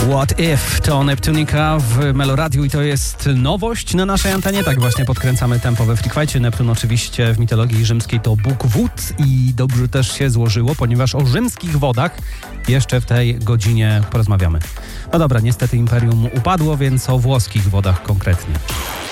What If to Neptunika w Meloradiu i to jest nowość na naszej antenie. Tak właśnie podkręcamy tempo we Freak Fightie. Neptun oczywiście w mitologii rzymskiej to bóg wód i dobrze też się złożyło, ponieważ o rzymskich wodach jeszcze w tej godzinie porozmawiamy. No dobra, niestety imperium upadło, więc o włoskich wodach konkretnie.